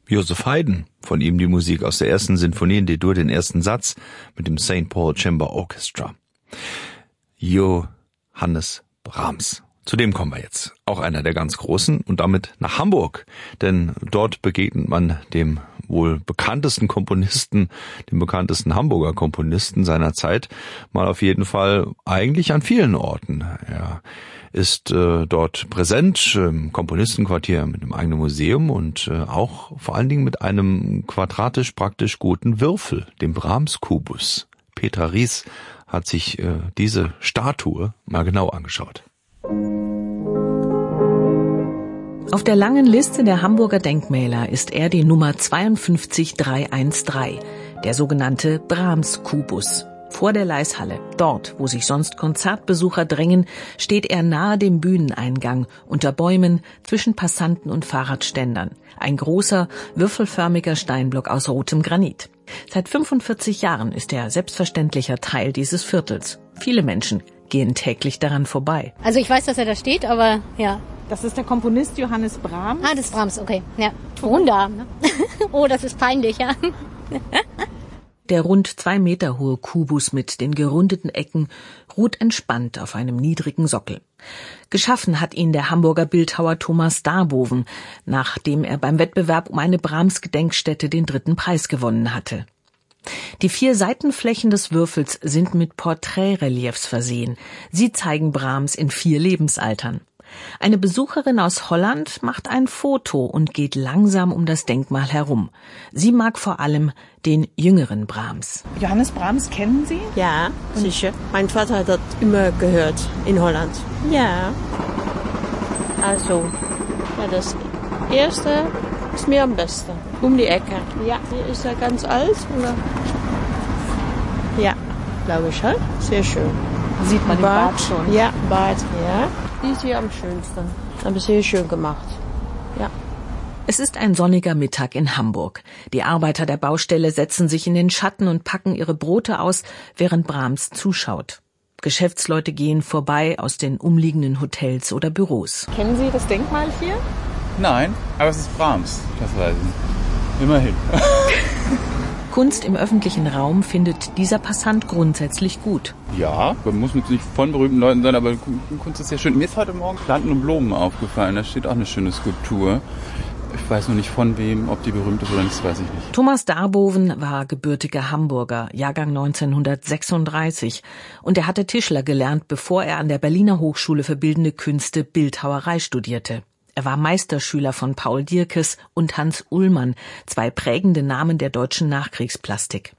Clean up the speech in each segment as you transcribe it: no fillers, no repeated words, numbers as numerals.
Joseph Haydn, von ihm die Musik aus der ersten Sinfonie in D-Dur, den ersten Satz mit dem St. Paul Chamber Orchestra. Johannes Brahms. Zu dem kommen wir jetzt. Auch einer der ganz Großen und damit nach Hamburg. Denn dort begegnet man dem wohl bekanntesten Komponisten, dem bekanntesten Hamburger Komponisten seiner Zeit, mal auf jeden Fall eigentlich an vielen Orten. Er ist dort präsent im Komponistenquartier mit einem eigenen Museum und auch vor allen Dingen mit einem quadratisch praktisch guten Würfel, dem Brahms-Kubus. Petra Ries hat sich diese Statue mal genau angeschaut. Auf der langen Liste der Hamburger Denkmäler ist er die Nummer 52313, der sogenannte Brahms-Kubus. Vor der Leishalle, dort, wo sich sonst Konzertbesucher drängen, steht er nahe dem Bühneneingang, unter Bäumen, zwischen Passanten und Fahrradständern. Ein großer, würfelförmiger Steinblock aus rotem Granit. Seit 45 Jahren ist er selbstverständlicher Teil dieses Viertels. Viele Menschen gehen täglich daran vorbei. Also ich weiß, dass er da steht, aber ja. Das ist der Komponist Johannes Brahms. Ah, das ist Brahms, okay. Ja. Wunder. Ne? Oh, das ist peinlich, ja. Der rund 2 Meter hohe Kubus mit den gerundeten Ecken ruht entspannt auf einem niedrigen Sockel. Geschaffen hat ihn der Hamburger Bildhauer Thomas Darboven, nachdem er beim Wettbewerb um eine Brahms-Gedenkstätte den 3. Preis gewonnen hatte. Die 4 Seitenflächen des Würfels sind mit Porträtreliefs versehen. Sie zeigen Brahms in 4 Lebensaltern. Eine Besucherin aus Holland macht ein Foto und geht langsam um das Denkmal herum. Sie mag vor allem den jüngeren Brahms. Johannes Brahms kennen Sie? Ja, sicher. Mein Vater hat das immer gehört in Holland. Ja. Also, ja, das erste ist mir am besten. Um die Ecke. Ja, hier ist er ganz alt, oder? Ja, glaube ich, halt. Sehr schön. Sieht man den Bart schon? Ja, Bart, ja. Die ist hier am schönsten. Aber sehr schön gemacht. Ja. Es ist ein sonniger Mittag in Hamburg. Die Arbeiter der Baustelle setzen sich in den Schatten und packen ihre Brote aus, während Brahms zuschaut. Geschäftsleute gehen vorbei aus den umliegenden Hotels oder Büros. Kennen Sie das Denkmal hier? Nein, aber es ist Brahms, das weiß ich. Immerhin. Kunst im öffentlichen Raum findet dieser Passant grundsätzlich gut. Ja, man muss nicht von berühmten Leuten sein, aber Kunst ist sehr schön. Mir ist heute Morgen Planten und Blumen aufgefallen, da steht auch eine schöne Skulptur. Ich weiß noch nicht von wem, ob die berühmt ist oder nicht, das weiß ich nicht. Thomas Darboven war gebürtiger Hamburger, Jahrgang 1936. Und er hatte Tischler gelernt, bevor er an der Berliner Hochschule für Bildende Künste Bildhauerei studierte. Er war Meisterschüler von Paul Dierkes und Hans Ullmann, 2 prägende Namen der deutschen Nachkriegsplastik.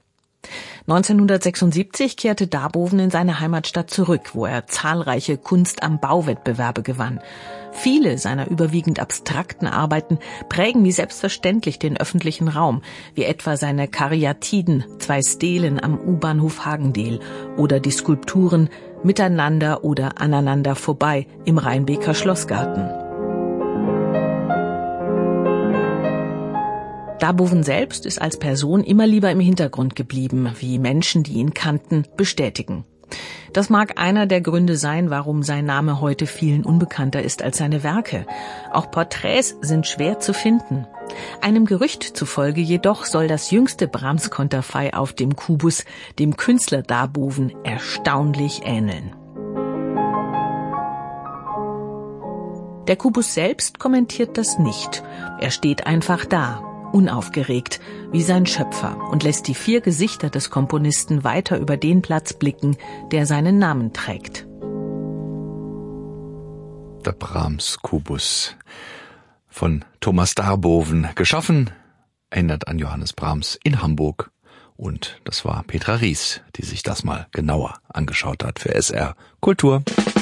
1976 kehrte Darboven in seine Heimatstadt zurück, wo er zahlreiche Kunst am Bau-Wettbewerbe gewann. Viele seiner überwiegend abstrakten Arbeiten prägen wie selbstverständlich den öffentlichen Raum, wie etwa seine Karyatiden, 2 Stelen am U-Bahnhof Hagendel oder die Skulpturen Miteinander oder Aneinander vorbei im Rheinbeker Schlossgarten. Darboven selbst ist als Person immer lieber im Hintergrund geblieben, wie Menschen, die ihn kannten, bestätigen. Das mag einer der Gründe sein, warum sein Name heute vielen unbekannter ist als seine Werke. Auch Porträts sind schwer zu finden. Einem Gerücht zufolge jedoch soll das jüngste Brahms-Konterfei auf dem Kubus dem Künstler Darboven erstaunlich ähneln. Der Kubus selbst kommentiert das nicht. Er steht einfach da, unaufgeregt, wie sein Schöpfer, und lässt die 4 Gesichter des Komponisten weiter über den Platz blicken, der seinen Namen trägt. Der Brahms-Kubus von Thomas Darboven, geschaffen, erinnert an Johannes Brahms in Hamburg. Und das war Petra Ries, die sich das mal genauer angeschaut hat für SR Kultur.